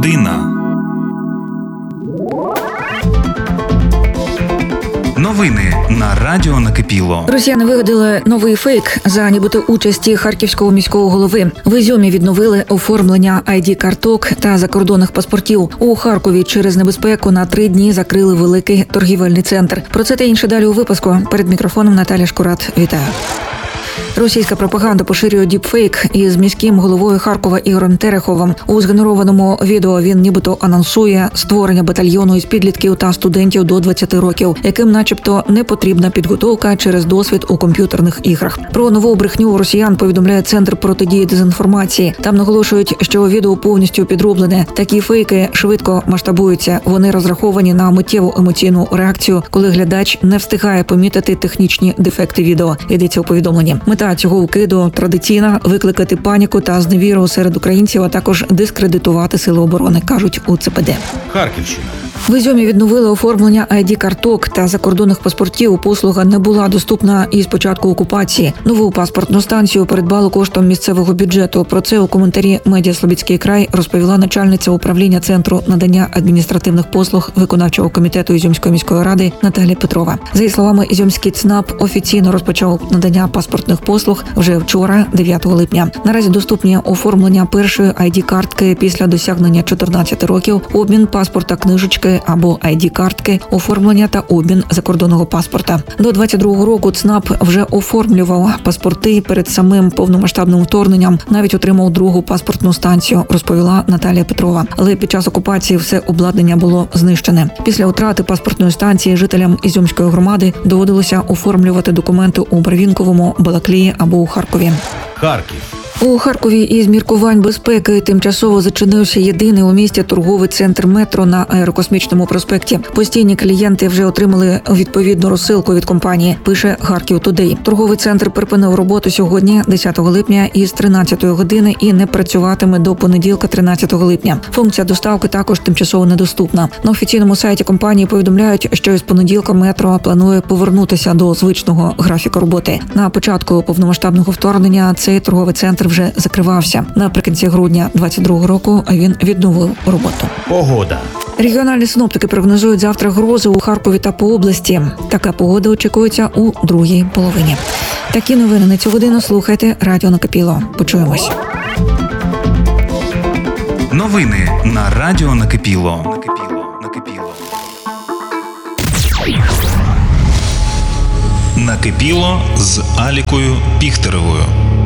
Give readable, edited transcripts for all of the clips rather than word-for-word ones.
година. Новини на радіо Накипіло. Росіяни вигадали новий фейк за нібито участі харківського міського голови. В Ізюмі відновили оформлення ID-карток та закордонних паспортів. У Харкові через небезпеку на 3 дні закрили великий торгівельний центр. Про це та інше далі у випуску. Перед мікрофоном Наталя Шкурат. Вітаю. Російська пропаганда поширює діпфейк із міським головою Харкова Ігорем Тереховим. У згенерованому відео він нібито анонсує створення батальйону із підлітків та студентів до 20 років, яким начебто не потрібна підготовка через досвід у комп'ютерних іграх. Про нову брехню росіян повідомляє Центр протидії дезінформації. Там наголошують, що відео повністю підроблене. Такі фейки швидко масштабуються. Вони розраховані на миттєву емоційну реакцію, коли глядач не встигає помітити технічні дефекти відео. Йдеться у повідомленні. Мета цього укиду традиційна – викликати паніку та зневіру серед українців, а також дискредитувати сили оборони, кажуть у ЦПД. Харківщина. В Ізюмі відновили оформлення ID-карток та закордонних паспортів. Послуга не була доступна із початку окупації. Нову паспортну станцію передбали коштом місцевого бюджету. Про це у коментарі медіа «Слобідський край» розповіла начальниця управління Центру надання адміністративних послуг виконавчого комітету Ізюмської міської ради Наталія Петрова. За її словами, Ізюмський ЦНАП офіційно розпочав надання паспортних послуг вже вчора, 9 липня. Наразі доступні оформлення першої ID-картки після досягнення 14 років, обмін паспорта книжечки або ID-картки, оформлення та обмін закордонного паспорта. До 22-го року ЦНАП вже оформлював паспорти перед самим повномасштабним вторгненням. Навіть отримав другу паспортну станцію, розповіла Наталія Петрова. Але під час окупації все обладнання було знищене. Після втрати паспортної станції жителям Ізюмської громади доводилося оформлювати документи у Барвінковому, Балаклії або у Харкові. Харків. У Харкові із міркувань безпеки тимчасово зачинився єдиний у місті торговий центр «Метро» на Аерокосмічному проспекті. Постійні клієнти вже отримали відповідну розсилку від компанії, пише Харків Тудей. Торговий центр припинив роботу сьогодні, 10 липня, із 13 години і не працюватиме до понеділка, 13 липня. Функція доставки також тимчасово недоступна. На офіційному сайті компанії повідомляють, що із понеділка «Метро» планує повернутися до звичного графіку роботи. На початку повномасштабного вторгнення цей торговий центр вже закривався. Наприкінці грудня 22-го року він відновив роботу. Погода. Регіональні синоптики прогнозують завтра грози у Харкові та по області. Така погода очікується у другій половині. Такі новини на цю годину слухайте радіо Накипіло. Почуємось. Новини на радіо Накипіло. Накипіло з Алікою Піхтеревою.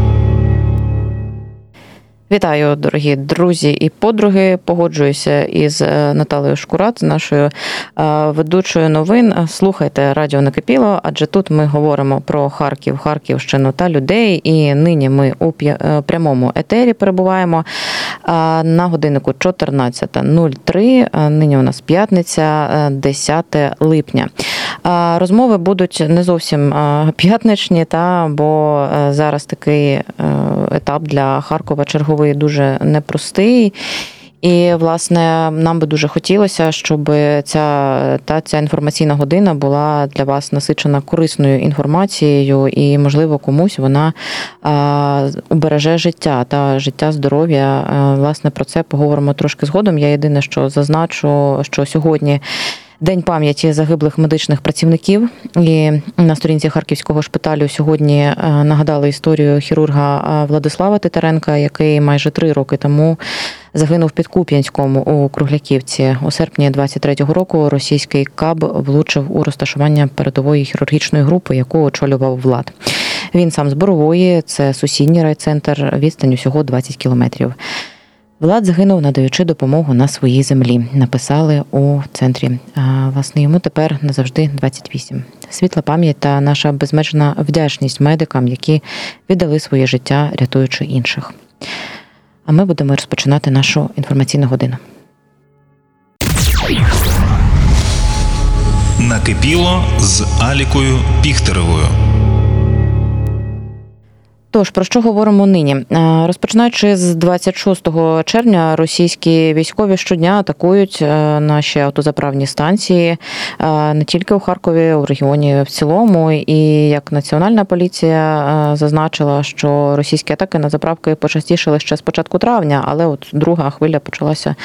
Вітаю, дорогі друзі і подруги. Погоджуюся із Наталею Шкурат, нашою ведучою новин. Слухайте радіо Накипіло, адже тут ми говоримо про Харків, Харківщину та людей. І нині ми у прямому етері перебуваємо на годиннику 14:03. Нині у нас п'ятниця, 10 липня. Розмови будуть не зовсім п'ятничні, бо зараз такий етап для Харкова черговий дуже непростий. І, власне, нам би дуже хотілося, щоб ця інформаційна година була для вас насичена корисною інформацією і, можливо, комусь вона убереже життя та життя, здоров'я. Власне, про це поговоримо трошки згодом. Я єдине, що зазначу, що сьогодні День пам'яті загиблих медичних працівників. І на сторінці Харківського шпиталю сьогодні нагадали історію хірурга Владислава Титаренка, який майже 3 роки тому загинув під Куп'янськом у Кругляківці. У серпні 23-го року російський КАБ влучив у розташування передової хірургічної групи, яку очолював Влад. Він сам з Борової, це сусідній райцентр, відстань усього 20 кілометрів. Влад загинув, надаючи допомогу на своїй землі, написали у центрі. Власне, йому тепер назавжди 28. Світла пам'ять та наша безмежна вдячність медикам, які віддали своє життя, рятуючи інших. А ми будемо розпочинати нашу інформаційну годину. Накипіло з Алікою Піхтеревою. Тож, про що говоримо нині? Розпочинаючи з 26 червня, російські військові щодня атакують наші автозаправні станції не тільки у Харкові, у регіоні в цілому. І як Національна поліція зазначила, що російські атаки на заправки почастішали ще з початку травня, але от друга хвиля почалася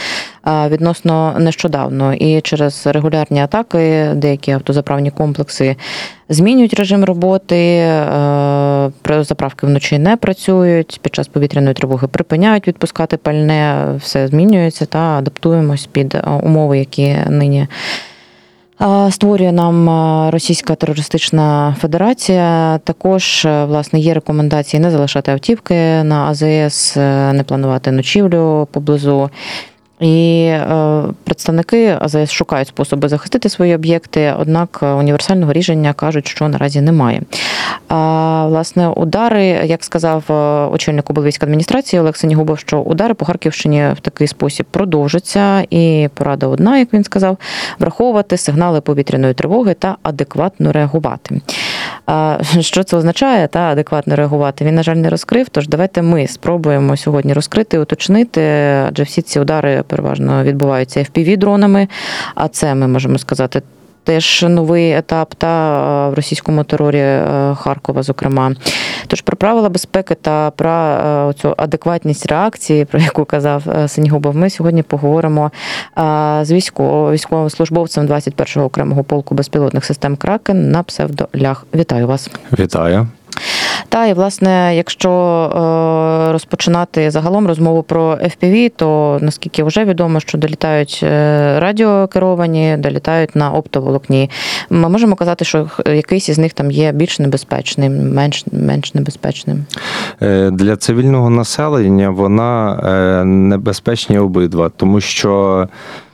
відносно нещодавно. І через регулярні атаки деякі автозаправні комплекси змінюють режим роботи, заправки вночі не працюють, під час повітряної тривоги припиняють відпускати пальне, все змінюється та адаптуємось під умови, які нині створює нам Російська терористична федерація. Також, власне, є рекомендації не залишати автівки на АЗС, не планувати ночівлю поблизу. І представники АЗС шукають способи захистити свої об'єкти, однак універсального рішення, кажуть, що наразі немає. Власне, удари, як сказав очільник облвійської адміністрації Олег Синігубов, що удари по Харківщині в такий спосіб продовжаться, і порада одна, як він сказав, враховувати сигнали повітряної тривоги та адекватно реагувати. Що це означає, та адекватно реагувати, він, на жаль, не розкрив, тож давайте ми спробуємо сьогодні розкрити, уточнити, адже всі ці удари переважно відбуваються FPV-дронами, а це, ми можемо сказати, теж новий етап та в російському терорі Харкова, зокрема. Тож про правила безпеки та про цю адекватність реакції, про яку казав Синігубов, ми сьогодні поговоримо з військовим службовцем 21-го окремого полку безпілотних систем «Кракен» на псевдо Лях. Вітаю вас. Вітаю. Та, і, власне, якщо розпочинати загалом розмову про FPV, то, наскільки вже відомо, що долітають радіокеровані, долітають на оптоволокні. Ми можемо казати, що якийсь із них там є більш небезпечним, менш небезпечним? Для цивільного населення вона небезпечні обидва, тому що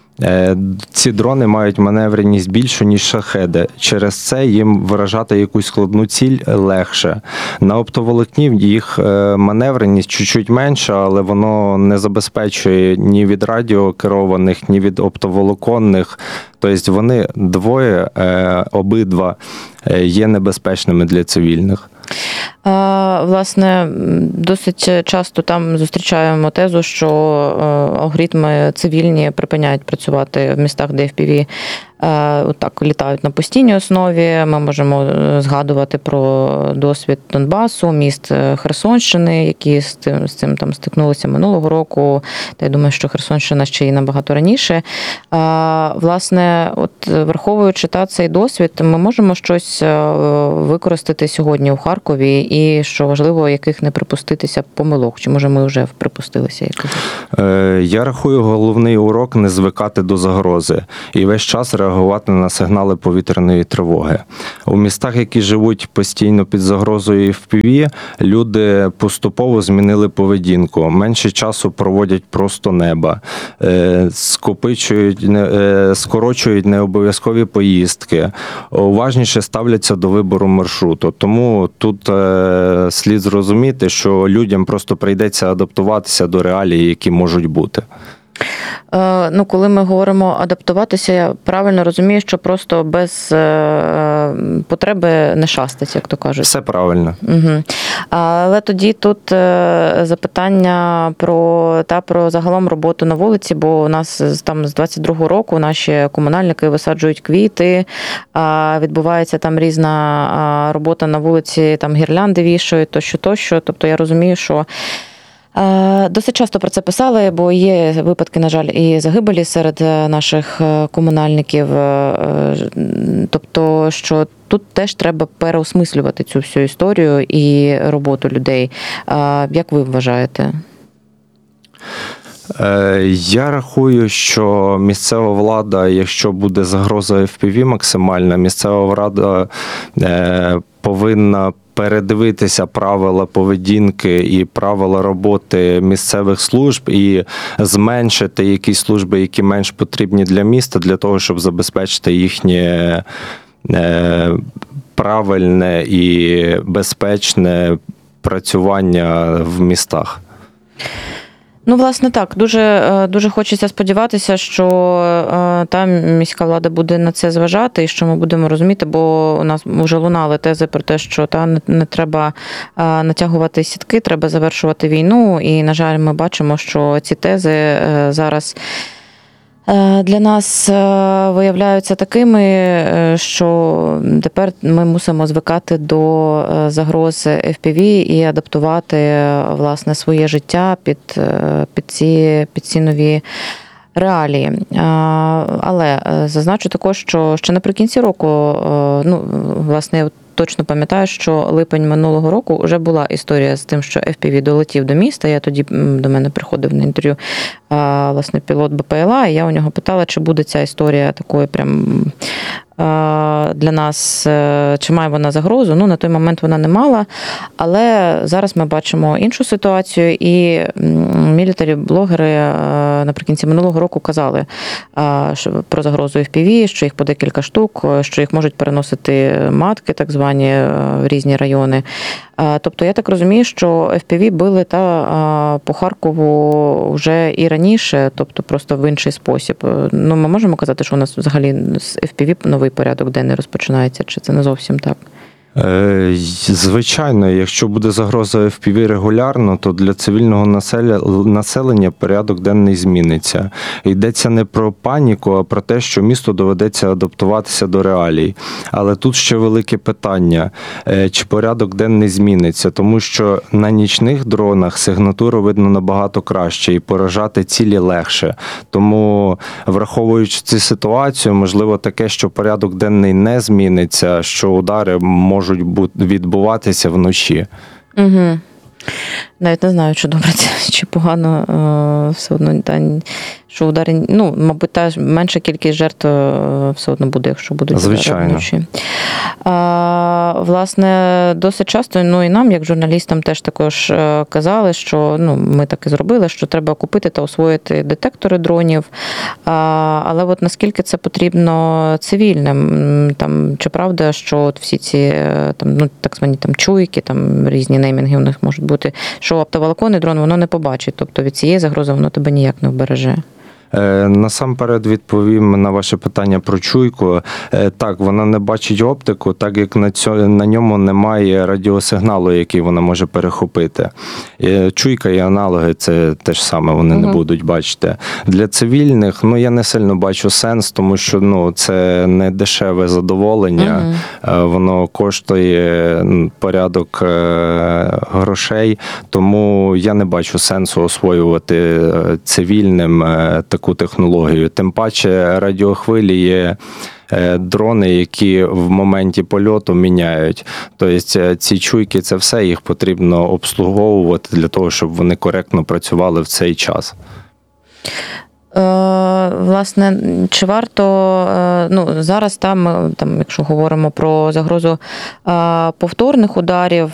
ці дрони мають маневреність більшу, ніж шахеди. Через це їм виражати якусь складну ціль легше. На оптоволокні їх маневреність чуть-чуть менша, але воно не забезпечує ні від радіокерованих, ні від оптоволоконних. Тобто вони двоє, обидва є небезпечними для цивільних. Власне, досить часто там зустрічаємо тезу, що алгоритми цивільні припиняють працювати в містах, де FPV так літають на постійній основі. Ми можемо згадувати про досвід Донбасу, міст Херсонщини, які з цим там стикнулися минулого року. Та я думаю, що Херсонщина ще й набагато раніше. Власне, от враховуючи цей досвід, ми можемо щось використати сьогодні у Харкові і, що важливо, яких не припуститися помилок? Чи, може, ми вже припустилися якихось? Я рахую, головний урок – не звикати до загрози. І весь час реагувати на сигнали повітряної тривоги. У містах, які живуть постійно під загрозою FPV, люди поступово змінили поведінку. Менше часу проводять просто неба, скорочують необов'язкові поїздки, уважніше ставляться до вибору маршруту. Тому тут слід зрозуміти, що людям просто прийдеться адаптуватися до реалій, які можуть бути. Коли ми говоримо адаптуватися, я правильно розумію, що просто без потреби не шастать, як то кажуть. Все правильно. Угу. Але тоді тут запитання про загалом роботу на вулиці, бо у нас там з 22-го року наші комунальники висаджують квіти, відбувається там різна робота на вулиці, там гірлянди вішають, тощо. Тобто я розумію, що досить часто про це писали, бо є випадки, на жаль, і загибелі серед наших комунальників. Тобто, що тут теж треба переосмислювати цю всю історію і роботу людей. Як ви вважаєте? Я рахую, що місцева влада, якщо буде загроза FPV максимальна, місцева влада повинна передивитися правила поведінки і правила роботи місцевих служб і зменшити якісь служби, які менш потрібні для міста, для того, щоб забезпечити їхнє правильне і безпечне працювання в містах. Власне, так. Дуже хочеться сподіватися, що та міська влада буде на це зважати і що ми будемо розуміти, бо у нас вже лунали тези про те, що не треба натягувати сітки, треба завершувати війну. І, на жаль, ми бачимо, що ці тези зараз для нас виявляються такими, що тепер ми мусимо звикати до загроз FPV і адаптувати, власне, своє життя під ці нові реалії. Але зазначу також, що ще наприкінці року, власне, я точно пам'ятаю, що липень минулого року вже була історія з тим, що FPV долетів до міста. Я тоді до мене приходив на інтерв'ю, власне, пілот БПЛА, і я у нього питала, чи буде ця історія такою прям для нас, чи має вона загрозу. На той момент вона не мала, але зараз ми бачимо іншу ситуацію, і мілітарі-блогери наприкінці минулого року казали про загрозу FPV, що їх по декілька штук, що їх можуть переносити матки, так звані, в різні райони. Тобто я так розумію, що FPV били по Харкову вже і раніше, тобто просто в інший спосіб. Ми можемо казати, що у нас взагалі з FPV новий порядок денний розпочинається, чи це не зовсім так? Звичайно, якщо буде загроза FPV регулярно, то для цивільного населення порядок денний зміниться. Йдеться не про паніку, а про те, що місту доведеться адаптуватися до реалій. Але тут ще велике питання, чи порядок денний зміниться, тому що на нічних дронах сигнатуру видно набагато краще і поражати цілі легше. Тому, враховуючи цю ситуацію, можливо таке, що порядок денний не зміниться, що удари можуть відбуватися вночі. Угу. Навіть не знаю, чи добре це, чи погано, все одно, що удари, мабуть, менша кількість жертв все одно буде, якщо будуть удари вночі. Власне, досить часто, і нам, як журналістам, теж також казали, що ми так і зробили, що треба купити та освоїти детектори дронів. Але от наскільки це потрібно цивільним? Чи правда, що от всі ці так звані чуйки, різні неймінги у них можуть бути, що оптоволоконний дрон воно не побачить, тобто від цієї загрози воно тебе ніяк не вбереже? Насамперед відповім на ваше питання про чуйку. Так, вона не бачить оптику, так як на ньому немає радіосигналу, який вона може перехопити. Чуйка і аналоги – це те ж саме, вони не будуть бачити. Для цивільних, я не сильно бачу сенс, тому що це не дешеве задоволення, воно коштує порядок грошей, тому я не бачу сенсу освоювати цивільним таку технологію. Тим паче радіохвилі є дрони, які в моменті польоту міняють. Тобто ці чуйки, це все, їх потрібно обслуговувати для того, щоб вони коректно працювали в цей час. Власне, чи варто, зараз якщо говоримо про загрозу повторних ударів,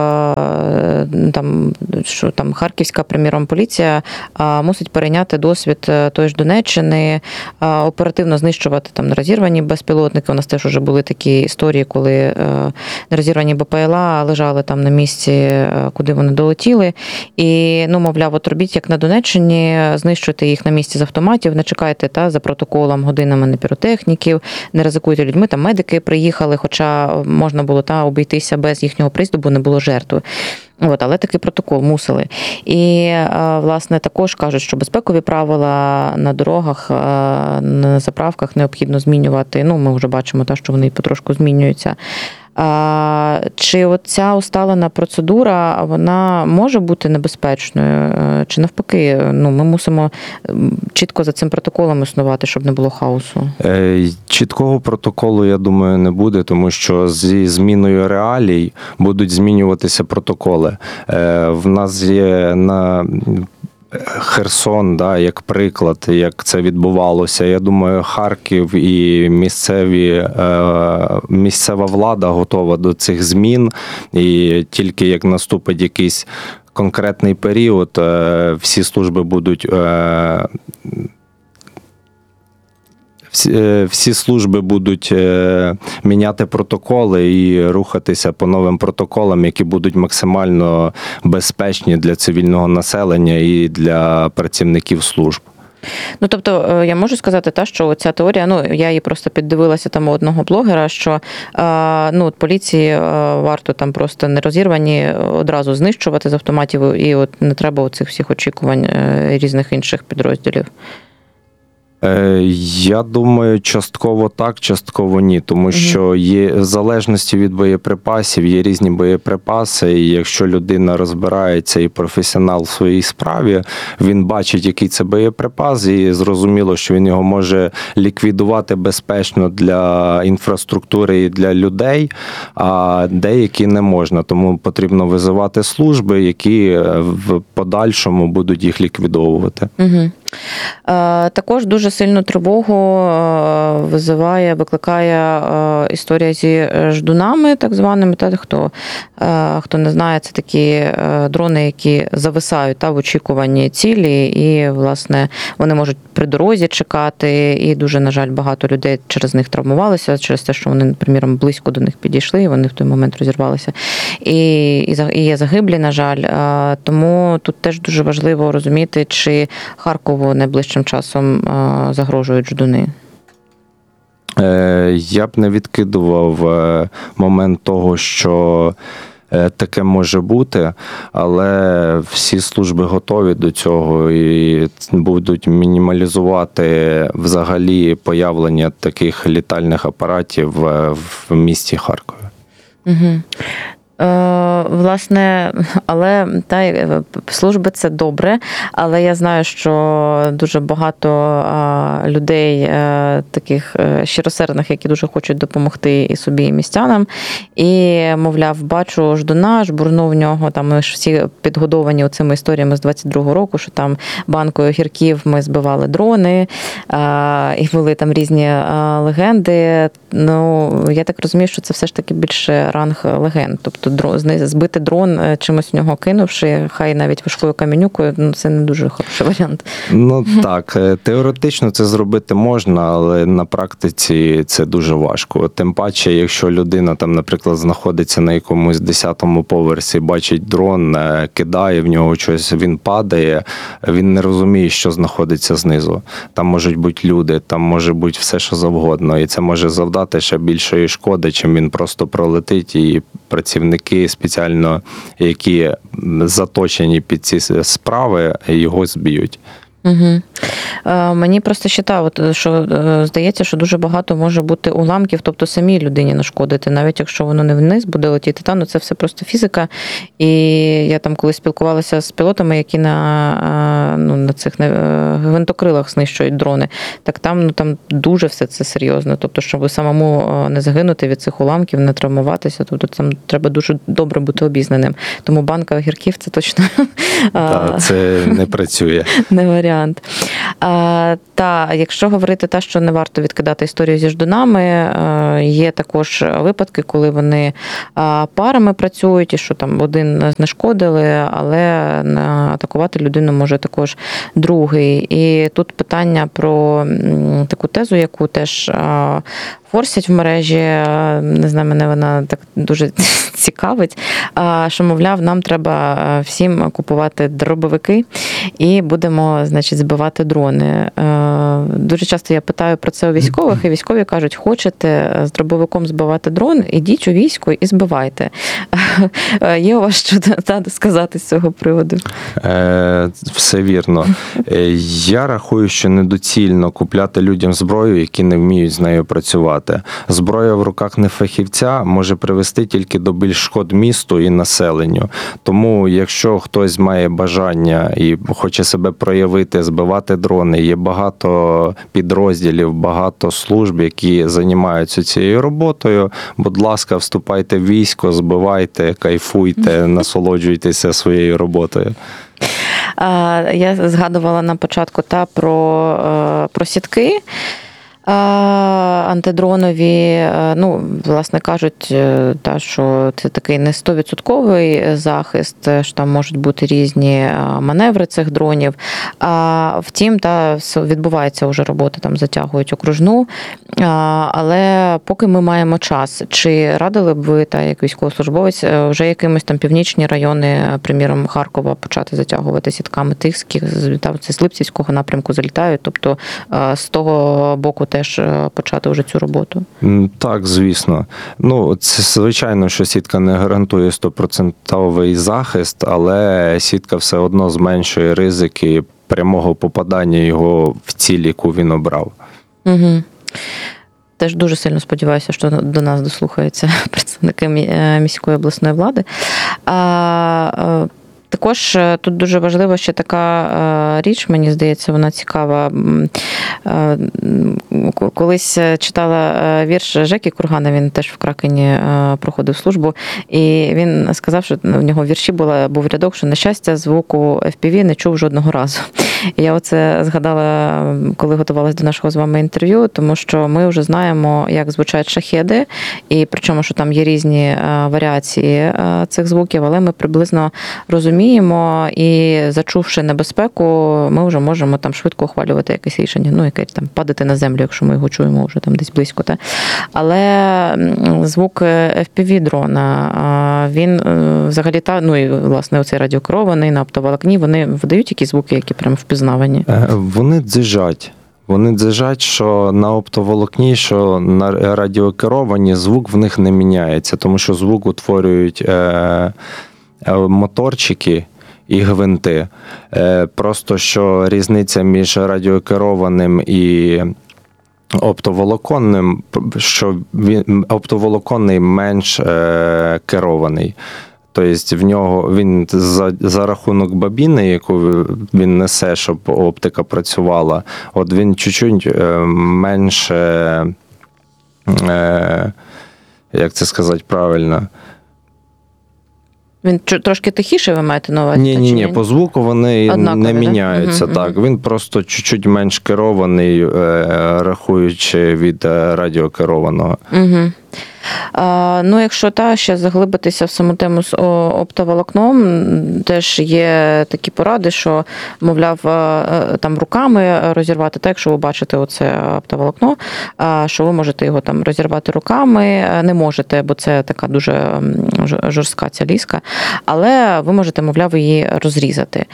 що Харківська, приміром, поліція мусить перейняти досвід тої ж Донеччини, оперативно знищувати нерозірвані безпілотники. У нас теж вже були такі історії, коли нерозірвані БПЛА лежали на місці, куди вони долетіли. І, мовляв, от робіть, як на Донеччині, знищуйте їх на місці з автоматів, не чекайте за протоколом годинами на піротехніків, не ризикуйте людьми, медики приїхали, хоча можна було обійтися без їхнього приїзду, бо не було жертви. Але такий протокол мусили. І, власне, також кажуть, що безпекові правила на дорогах, на заправках необхідно змінювати. Ми вже бачимо, що вони потрошку змінюються. Чи оця усталена процедура, вона може бути небезпечною? Чи навпаки, ми мусимо чітко за цим протоколом існувати, щоб не було хаосу? Чіткого протоколу, я думаю, не буде, тому що зі зміною реалій будуть змінюватися протоколи. В нас є на Херсон, як приклад, як це відбувалося. Я думаю, Харків і місцева влада готова до цих змін. І тільки як наступить якийсь конкретний період, всі служби будуть міняти протоколи і рухатися по новим протоколам, які будуть максимально безпечні для цивільного населення і для працівників служб. Тобто, я можу сказати, що ця теорія, я її просто піддивилася у одного блогера, що поліції варто просто нерозірвані одразу знищувати з автоматів, і не треба оцих всіх очікувань різних інших підрозділів. Я думаю, частково так, частково ні, тому що є в залежності від боєприпасів, є різні боєприпаси, і якщо людина розбирається і професіонал в своїй справі, він бачить, який це боєприпас, і зрозуміло, що він його може ліквідувати безпечно для інфраструктури і для людей, а деякі не можна, тому потрібно визивати служби, які в подальшому будуть їх ліквідовувати. Угу. Також дуже сильну тривогу викликає історія зі ждунами, так званими. Хто не знає, це такі дрони, які зависають в очікуванні цілі, і, власне, вони можуть при дорозі чекати, і дуже, на жаль, багато людей через них травмувалися, через те, що вони, наприклад, близько до них підійшли, і вони в той момент розірвалися. І є загиблі, на жаль. Тому тут теж дуже важливо розуміти, чи Харкову найближчим часом загрожують ждуни. Я б не відкидував момент того, що таке може бути, але всі служби готові до цього і будуть мінімалізувати взагалі появлення таких літальних апаратів в місті Харкові. Угу. Власне, але служби – це добре, але я знаю, що дуже багато людей, таких щиросердних, які дуже хочуть допомогти і собі, і містянам, і, мовляв, бачу ждуна, жбурнув в нього, там ми ж всі підгодовані оцими історіями з 22-го року, що там банкою огірків ми збивали дрони, і були там різні легенди. Ну, я так розумію, що це все ж таки більше ранг легенд, тобто збити дрон, чимось в нього кинувши, хай навіть важкою каменюкою, це не дуже хороший варіант. Ну так, теоретично це зробити можна, але на практиці це дуже важко. Тим паче, якщо людина там, наприклад, знаходиться на якомусь 10-му поверсі, бачить дрон, кидає в нього щось, він падає, він не розуміє, що знаходиться знизу. Там можуть бути люди, там може бути все, що завгодно, і це може завдати ще більшої шкоди, чим він просто пролетить, і працівники спеціально, які заточені під ці справи, його зб'ють. Угу. Мені просто що здається, що дуже багато може бути уламків, тобто самій людині нашкодити, навіть якщо воно не вниз буде летіти, це все просто фізика. І я там колись спілкувалася з пілотами, які на цих гвинтокрилах знищують дрони, так там дуже все це серйозно, тобто, щоб самому не загинути від цих уламків, не травмуватися, тобто там треба дуже добре бути обізнаним. Тому банка огірків – це точно... Так, це не працює. Не варіант. Якщо говорити що не варто відкидати історію зі ждунами, є також випадки, коли вони парами працюють, і що там один знешкодили, але атакувати людину може також другий. І тут питання про таку тезу, яку теж форсять в мережі, не знаю, мене вона так дуже цікавить, що, мовляв, нам треба всім купувати дробовики і будемо, збивати дрони. Дуже часто я питаю про це у військових, і військові кажуть, хочете з дробовиком збивати дрон, ідіть у військо і збивайте. Є у вас що сказати з цього приводу? Все вірно. Я рахую, що недоцільно купляти людям зброю, які не вміють з нею працювати. Зброя в руках нефахівця може привести тільки до більш шкод місту і населенню. Тому, якщо хтось має бажання і хоче себе проявити, збивати дрони, є багато підрозділів, багато служб, які займаються цією роботою. Будь ласка, вступайте в військо, збивайте, кайфуйте, насолоджуйтеся своєю роботою. Я згадувала на початку про сітки антидронові, власне кажуть, що це такий не 100% захист, що там можуть бути різні маневри цих дронів. Втім, відбувається вже робота, там затягують окружну, але поки ми маємо час, чи радили б ви, як військовослужбовець, вже якимось там північні райони, приміром Харкова, почати затягувати сітками тих, з Липцівського напрямку залітають, тобто з того боку теж почати вже цю роботу? Так, звісно. Це звичайно, що сітка не гарантує 100% захист, але сітка все одно зменшує ризики прямого попадання його в ціль, яку він обрав. Угу. Теж дуже сильно сподіваюся, що до нас дослухаються представники міської обласної влади. Також тут дуже важлива ще така річ, мені здається, вона цікава. Колись читала вірш Жекі Кургана, він теж в Кракені проходив службу, і він сказав, що в нього в вірші був рядок, що, на щастя, звуку FPV не чув жодного разу. І я оце згадала, коли готувалася до нашого з вами інтерв'ю, тому що ми вже знаємо, як звучать шахеди, і причому, що там є різні варіації цих звуків, але ми приблизно розуміємо, і зачувши небезпеку, ми вже можемо там швидко ухвалювати якесь рішення, ну, яке там падати на землю, якщо ми його чуємо вже там десь близько. Та? Але звук FPV-дрона, він взагалі, ну і, власне, оцей радіокерований на оптоволокні, вони видають якісь звуки, які прямо впізнавані? Вони дзижать. Вони дзижать, що на оптоволокні, що на радіокеровані звук в них не міняється, тому що звук утворюють моторчики і гвинти. Просто що різниця між радіокерованим і оптоволоконним, що оптоволоконний менш керований. Тобто в нього він за рахунок бобіни, яку він несе, щоб оптика працювала, от він чуть-чуть менше, як це сказати правильно? Він трошки тихіше, ви маєте на увазі? Ні, по звуку вони однакові, не міняються. Да? Так, він просто чуть-чуть менш керований, рахуючи від радіокерованого. Угу. Ну, якщо ще заглибитися в саму тему з оптоволокном, теж є такі поради, що, мовляв, там руками розірвати, так, якщо ви бачите оце оптоволокно, що ви можете його там розірвати руками, не можете, бо це така дуже жорстка ця ліска, але ви можете, мовляв, її розрізати.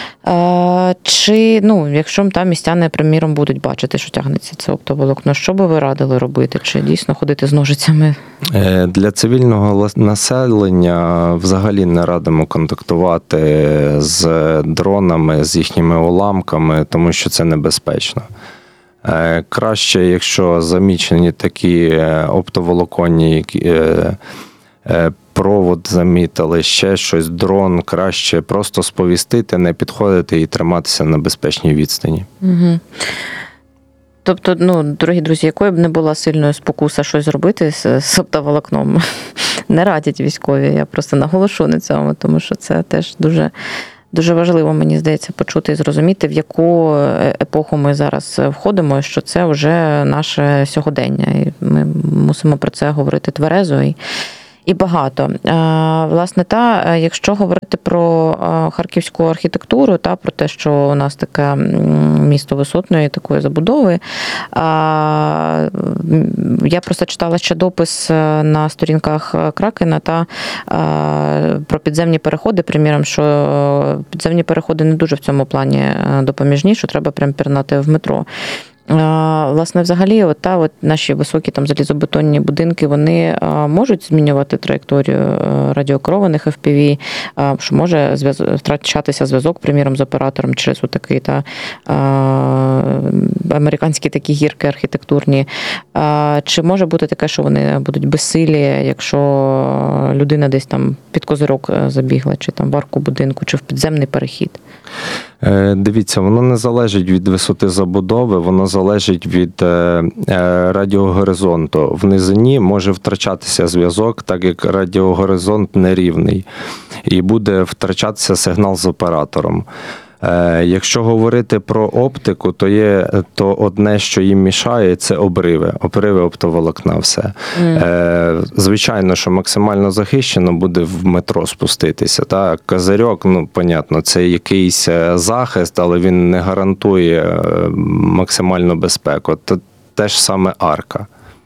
Чи, ну, якщо там містяни, приміром, будуть бачити, що тягнеться це оптоволокно, що би ви радили робити? Чи дійсно ходити з ножицями? Для цивільного населення взагалі не радимо контактувати з дронами, з їхніми уламками, тому що це небезпечно. Краще, якщо замічені такі оптоволоконні провод замітили, ще щось, дрон, краще просто сповістити, не підходити і триматися на безпечній відстані. Угу. Тобто, ну, дорогі друзі, якою б не була сильною спокуса щось зробити з оптоволокном, не радять військові, я просто наголошу на цьому, тому що це теж дуже, дуже важливо, мені здається, почути і зрозуміти, в яку епоху ми зараз входимо, що це вже наше сьогодення, і ми мусимо про це говорити тверезо і багато. Власне, якщо говорити про харківську архітектуру, про те, що у нас таке місто висотної такої забудови, я просто читала ще допис на сторінках Кракена про підземні переходи, приміром, що підземні переходи не дуже в цьому плані допоміжні, що треба прям пірнати в метро. Власне, взагалі, наші високі там залізобетонні будинки, вони можуть змінювати траєкторію радіокерованих FPV, що може втрачатися зв'язок, приміром, з оператором через отакий американські такі гірки архітектурні. Чи може бути таке, що вони будуть безсилі, якщо людина десь там під козирок забігла, чи там в арку будинку, чи в підземний перехід? Дивіться, воно не залежить від висоти забудови, воно залежить від радіогоризонту. В низині може втрачатися зв'язок, так як радіогоризонт нерівний, і буде втрачатися сигнал з оператором. Якщо говорити про оптику, то одне, що їм мішає, це обриви оптоволокна, все. Звичайно, що максимально захищено буде в метро спуститися. Так? Козирьок, понятно, це якийсь захист, але він не гарантує максимальну безпеку. Те ж саме арка.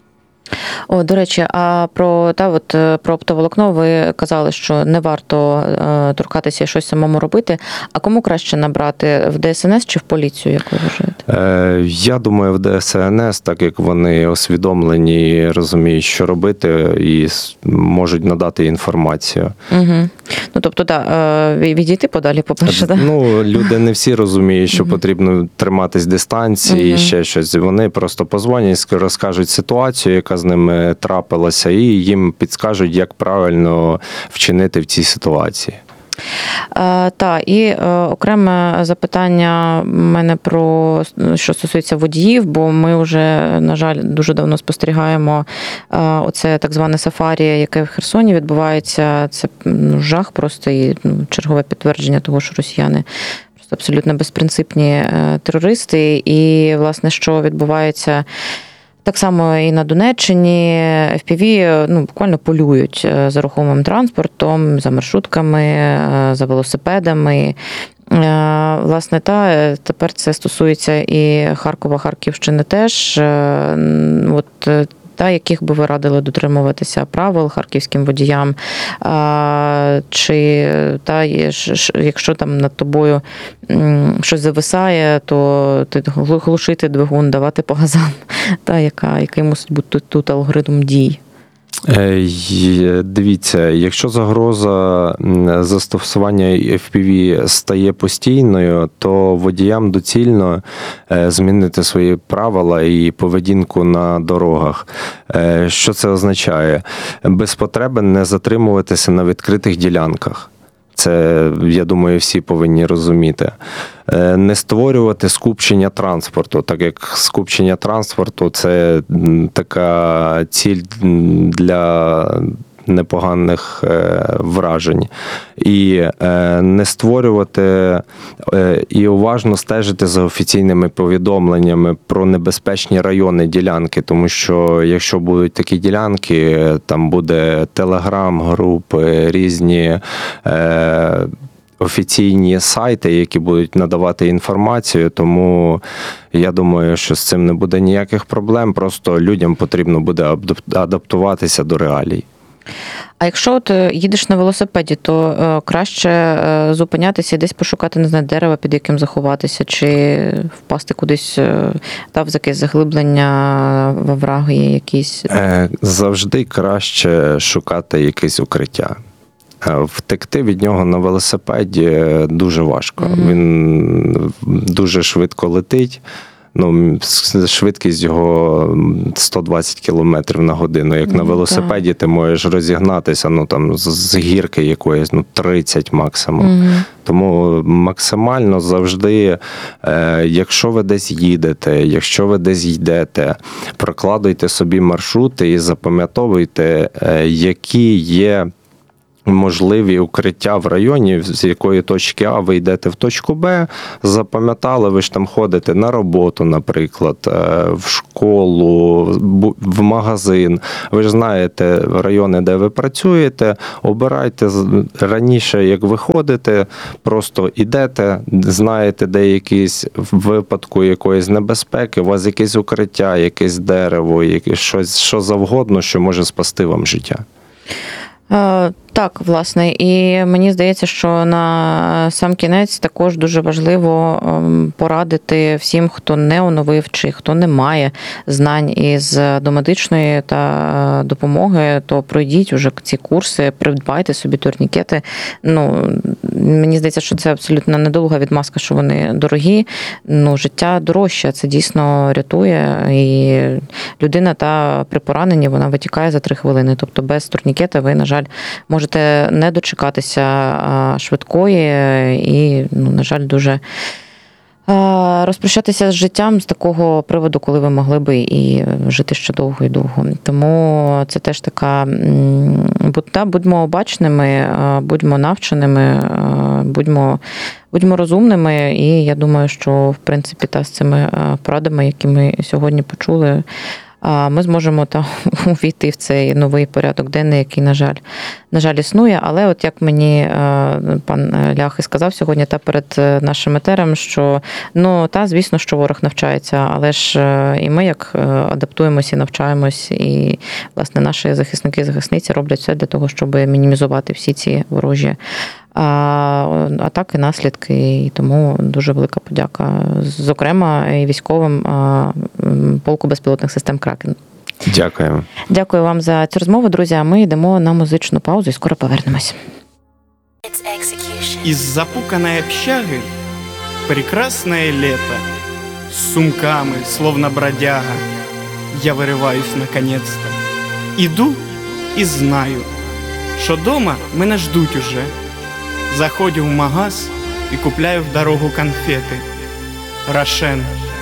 О, до речі, а про оптоволокно ви казали, що не варто торкатися і щось самому робити. А кому краще набрати, в ДСНС чи в поліцію, як ви вважаєте? Я думаю, в ДСНС, так як вони освідомлені, розуміють, що робити, і можуть надати інформацію. Угу. Ну, тобто, так, відійти подалі, по-перше, так? Ну, люди не всі розуміють, що потрібно триматись дистанції і ще щось. Вони просто позвонять, розкажуть ситуацію, яка з ними трапилася, і їм підскажуть, як правильно вчинити в цій ситуації. Так, і окреме запитання в мене про, що стосується водіїв, бо ми вже, на жаль, дуже давно спостерігаємо оце так зване сафарі, яке в Херсоні відбувається. Це жах просто і чергове підтвердження того, що росіяни просто абсолютно безпринципні терористи. І, власне, що відбувається так само і на Донеччині, FPV буквально полюють за рухомим транспортом, за маршрутками, за велосипедами. Власне, тепер це стосується і Харкова, Харківщини теж. Яких би ви радили дотримуватися правил харківським водіям, чи якщо там над тобою щось зависає, то ти глушити двигун, давати по газам, який мусить бути тут алгоритм дій? Дивіться, якщо загроза застосування FPV стає постійною, то водіям доцільно змінити свої правила і поведінку на дорогах. Що це означає? Без потреби не затримуватися на відкритих ділянках. Це, я думаю, всі повинні розуміти. Не створювати скупчення транспорту, так як скупчення транспорту – це така ціль для непоганих вражень. І не створювати, і уважно стежити за офіційними повідомленнями про небезпечні райони ділянки, тому що якщо будуть такі ділянки, там буде телеграм-групи, різні офіційні сайти, які будуть надавати інформацію, тому я думаю, що з цим не буде ніяких проблем, просто людям потрібно буде адаптуватися до реалій. А якщо їдеш на велосипеді, то краще зупинятися і десь пошукати, не знаю, дерева, під яким заховатися, чи впасти кудись в якесь заглиблення, в овраги якісь? Завжди краще шукати якесь укриття. Втекти від нього на велосипеді дуже важко. Він дуже швидко летить. Швидкість його 120 км на годину. Як на велосипеді ти можеш розігнатися з гірки якоїсь 30 максимум. Тому максимально завжди, якщо ви десь їдете, якщо ви десь йдете, прокладуйте собі маршрути і запам'ятовуйте, які є можливі укриття в районі, з якої точки А ви йдете в точку Б, запам'ятали, ви ж там ходите на роботу, наприклад, в школу, в магазин. Ви ж знаєте райони, де ви працюєте, обирайте раніше, як ви ходите, просто йдете, знаєте, де якийсь в випадку якоїсь небезпеки, у вас якесь укриття, якесь дерево, щось, що завгодно, що може спасти вам життя. Так, власне, і мені здається, що на сам кінець також дуже важливо порадити всім, хто не оновив чи хто не має знань із домедичної та допомоги, то пройдіть уже ці курси, придбайте собі турнікети. Мені здається, що це абсолютно недолуга відмазка, що вони дорогі. Життя дорожче, це дійсно рятує, і людина при пораненні, вона витікає за 3 хвилини. Тобто без турнікета ви, на жаль, можете не дочекатися швидкої і, на жаль, дуже розпрощатися з життям з такого приводу, коли ви могли би і жити ще довго і довго. Тому це теж така, будьмо обачними, будьмо навченими, будьмо розумними, і я думаю, що, в принципі, з цими порадами, які ми сьогодні почули, ми зможемо увійти в цей новий порядок денний, який, на жаль, існує. Але от як мені пан Ляхи сказав сьогодні перед нашим етером, що звісно, що ворог навчається, але ж і ми як адаптуємось і навчаємось, і, власне, наші захисники і захисниці роблять все для того, щоб мінімізувати всі ці ворожі атаки, наслідки. І тому дуже велика подяка, зокрема, і військовим полку безпілотних систем «Кракен». Дякуємо. Дякую вам за цю розмову, друзі. А ми йдемо на музичну паузу і скоро повернемось. Из запуканной общаги прекрасное лето. С сумками, словно бродяга, я вырываюсь наконец-то. Иду и знаю, что дома мене ждуть уже. Заходжу в магаз и купляю в дорогу конфеты. Рошен,